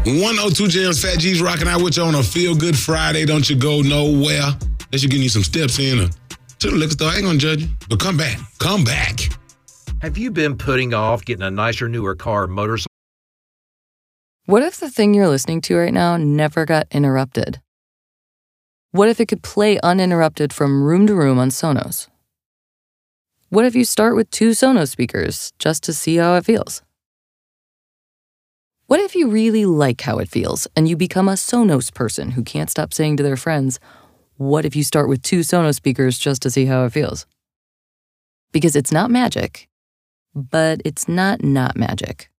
102 Jams, Fat G's rocking out with you on a Feel Good Friday. Don't you go nowhere. Unless you're getting you some steps in or to the liquor store. I ain't gonna judge you. But come back. Come back. Have you been putting off getting a nicer, newer car or motorcycle? What if the thing you're listening to right now never got interrupted? What if it could play uninterrupted from room to room on Sonos? What if you start with 2 Sonos speakers just to see how it feels? What if you really like how it feels and you become a Sonos person who can't stop saying to their friends, what if you start with 2 Sonos speakers just to see how it feels? Because it's not magic, but it's not magic.